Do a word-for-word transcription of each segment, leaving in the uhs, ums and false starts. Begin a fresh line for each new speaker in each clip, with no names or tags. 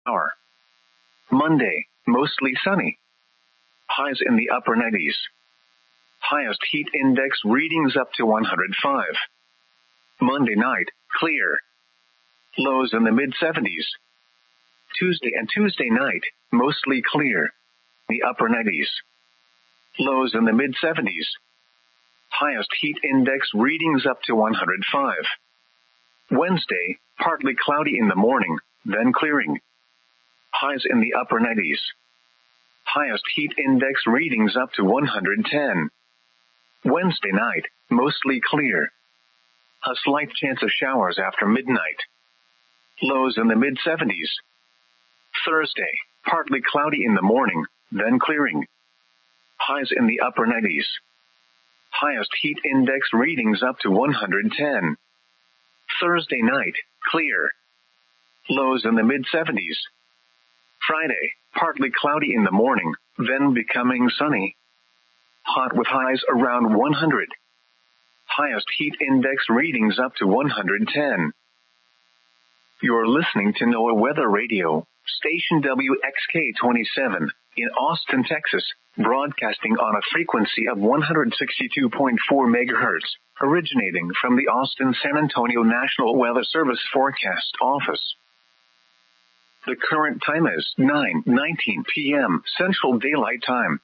Hour. Monday, mostly sunny. Highs in the upper nineties. Highest heat index readings up to one hundred five. Monday night, clear. Lows in the mid-seventies. Tuesday and Tuesday night, mostly clear. The upper nineties. Lows in the mid-seventies. Highest heat index readings up to one hundred five. Wednesday, partly cloudy in the morning, then clearing. Highs in the upper nineties. Highest heat index readings up to one hundred ten. Wednesday night, mostly clear. A slight chance of showers after midnight. Lows in the mid-seventies. Thursday, partly cloudy in the morning, then clearing. Highs in the upper nineties. Highest heat index readings up to one hundred ten. Thursday night, clear. Lows in the mid-seventies. Friday, partly cloudy in the morning, then becoming sunny. Hot with highs around one hundred. Highest heat index readings up to one hundred ten. You're listening to NOAA Weather Radio, station W X K twenty-seven, in Austin, Texas, broadcasting on a frequency of one hundred sixty-two point four megahertz, originating from the Austin-San Antonio National Weather Service Forecast Office. The current time is nine nineteen p.m. Central Daylight Time.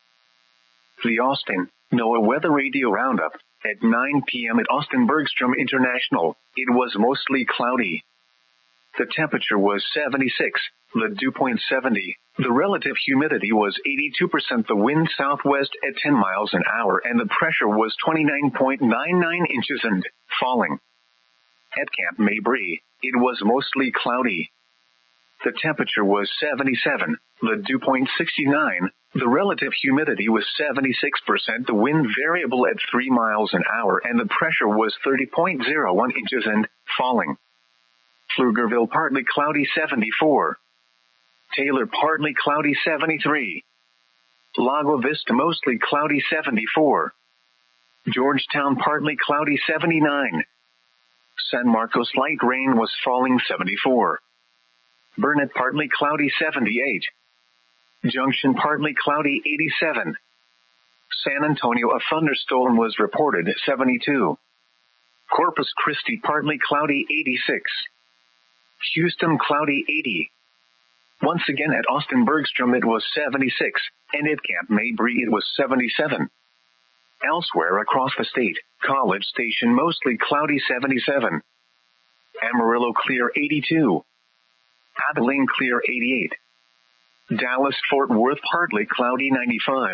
The Austin NOAA Weather Radio Roundup. At nine p.m. at Austin Bergstrom International, it was mostly cloudy. The temperature was seventy-six, the dew point seventy, the relative humidity was eighty-two percent, the wind southwest at ten miles an hour, and the pressure was twenty-nine point nine nine inches and falling. At Camp Mabry, it was mostly cloudy. The temperature was seventy-seven, the dew point sixty-nine, the relative humidity was seventy-six percent, the wind variable at three miles an hour, and the pressure was thirty point zero one inches and falling. Pflugerville partly cloudy seventy-four. Taylor partly cloudy seventy-three. Lago Vista mostly cloudy seventy-four. Georgetown partly cloudy seventy-nine. San Marcos light rain was falling seventy-four. Burnett partly cloudy seventy-eight. Junction partly cloudy eighty-seven. San Antonio a thunderstorm was reported seventy-two. Corpus Christi partly cloudy eighty-six. Houston cloudy eighty. Once again at Austin Bergstrom it was seventy-six, and at Camp Mabry it was seventy-seven. Elsewhere across the state, College Station mostly cloudy seventy-seven. Amarillo clear eighty-two. Abilene clear eighty-eight. Dallas-Fort Worth partly cloudy ninety-five.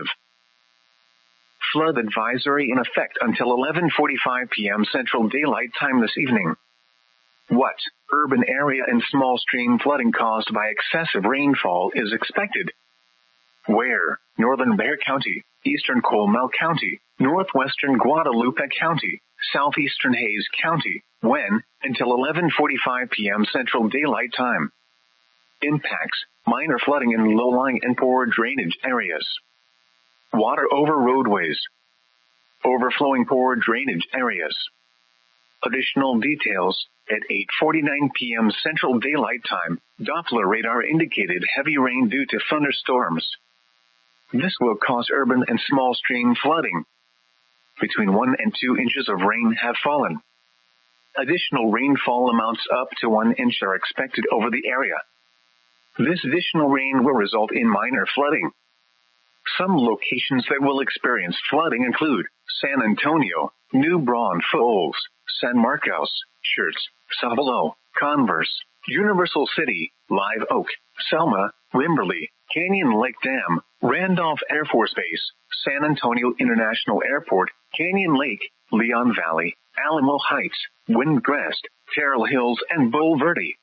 Flood advisory in effect until eleven forty-five p.m. Central Daylight Time this evening. What urban area and small stream flooding caused by excessive rainfall is expected? Where? Northern Bexar County, eastern Comal County, northwestern Guadalupe County, southeastern Hays County. When? Until eleven forty-five p.m. Central Daylight Time. Impacts: minor flooding in low-lying and poor drainage areas. Water over roadways. Overflowing poor drainage areas. Additional details: at eight forty-nine p.m. Central Daylight Time, Doppler radar indicated heavy rain due to thunderstorms. This will cause urban and small stream flooding. Between one and two inches of rain have fallen. Additional rainfall amounts up to one inch are expected over the area. This additional rain will result in minor flooding. Some locations that will experience flooding include San Antonio, New Braunfels, San Marcos, Schertz, Cibolo, Converse, Universal City, Live Oak, Selma, Wimberley, Canyon Lake Dam, Randolph Air Force Base, San Antonio International Airport, Canyon Lake, Leon Valley, Alamo Heights, Windcrest, Terrell Hills, and Bulverde.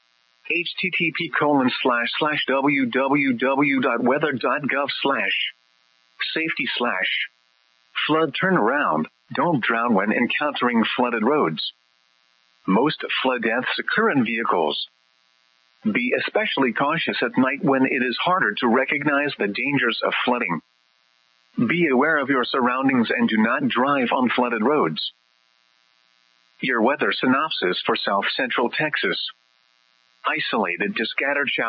http colon slash slash www.weather.gov slash safety slash flood turnaround. Don't drown when encountering flooded roads. Most flood deaths occur in vehicles. Be especially cautious at night when it is harder to recognize the dangers of flooding. Be aware of your surroundings and do not drive on flooded roads. Your weather synopsis for South Central Texas. Isolated to scattered showers.